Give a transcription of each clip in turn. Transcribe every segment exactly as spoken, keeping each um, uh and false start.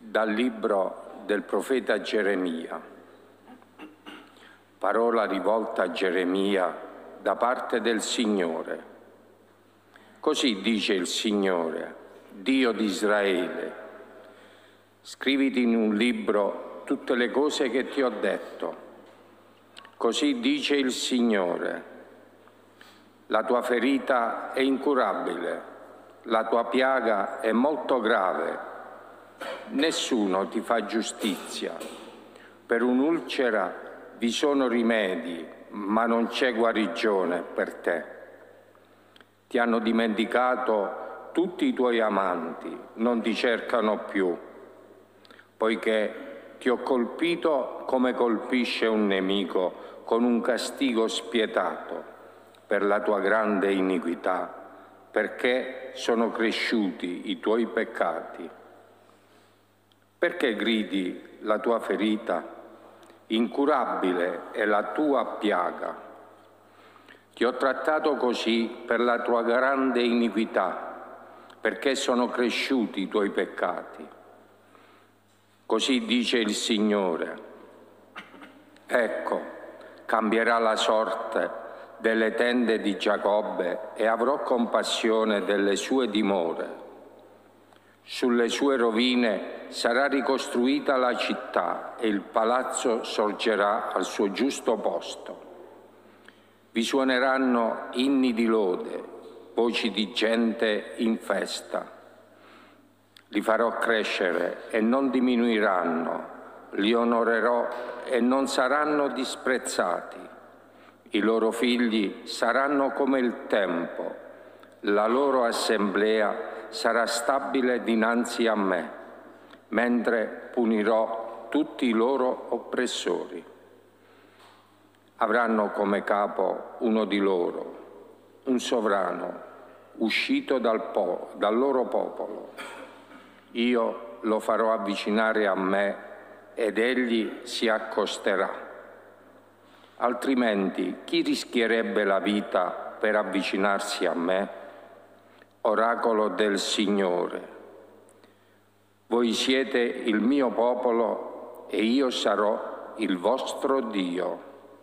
Dal libro del profeta Geremia. Parola rivolta a Geremia da parte del Signore. Così dice il Signore, Dio di Israele: scriviti in un libro tutte le cose che ti ho detto. Così dice il Signore: la tua ferita è incurabile, la tua piaga è molto grave. Nessuno ti fa giustizia. Per un'ulcera vi sono rimedi, ma non c'è guarigione per te. Ti hanno dimenticato tutti i tuoi amanti, non ti cercano più, poiché ti ho colpito come colpisce un nemico, con un castigo spietato per la tua grande iniquità, perché sono cresciuti i tuoi peccati. Perché gridi la tua ferita? Incurabile è la tua piaga. Ti ho trattato così per la tua grande iniquità, perché sono cresciuti i tuoi peccati. Così dice il Signore: ecco, cambierà la sorte delle tende di Giacobbe e avrò compassione delle sue dimore. Sulle sue rovine sarà ricostruita la città e il palazzo sorgerà al suo giusto posto. Vi suoneranno inni di lode, voci di gente in festa. Li farò crescere e non diminuiranno, li onorerò e non saranno disprezzati. I loro figli saranno come il tempo, la loro assemblea sarà stabile dinanzi a me, mentre punirò tutti i loro oppressori. Avranno come capo uno di loro, un sovrano, uscito dal, po- dal loro popolo. Io lo farò avvicinare a me ed egli si accosterà. Altrimenti chi rischierebbe la vita per avvicinarsi a me? Oracolo del Signore. Voi siete il mio popolo e io sarò il vostro Dio.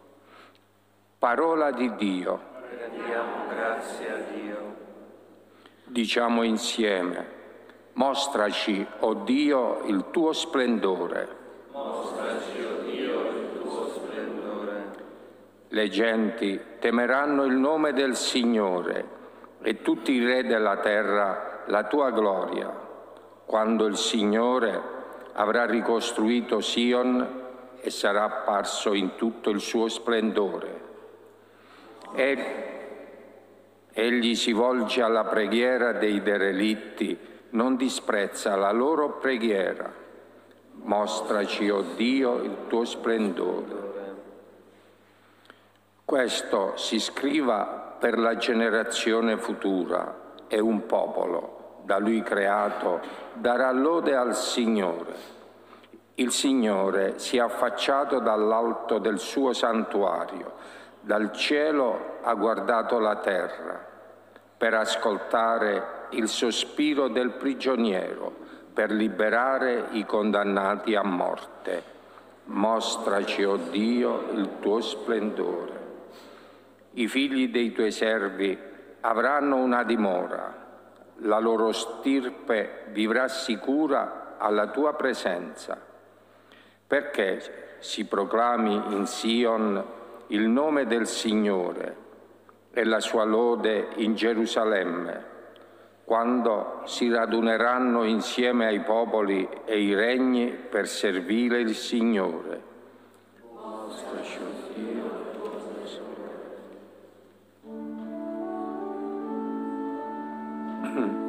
Parola di Dio. Rendiamo grazie a Dio. Diciamo insieme: mostraci, o Dio, il tuo splendore. Mostraci, o Dio, il tuo splendore. Le genti temeranno il nome del Signore e tutti i re della terra la tua gloria, quando il Signore avrà ricostruito Sion e sarà apparso in tutto il suo splendore. Egli si volge alla preghiera dei derelitti, non disprezza la loro preghiera. Mostraci, o Dio, il tuo splendore. Questo si scriva per la generazione futura, e un popolo, da Lui creato, darà lode al Signore. Il Signore si è affacciato dall'alto del suo santuario, dal cielo ha guardato la terra, per ascoltare il sospiro del prigioniero, per liberare i condannati a morte. Mostraci, o Dio, il tuo splendore. I figli dei tuoi servi avranno una dimora, la loro stirpe vivrà sicura alla tua presenza, perché si proclami in Sion il nome del Signore e la sua lode in Gerusalemme, quando si raduneranno insieme ai popoli e i regni per servire il Signore.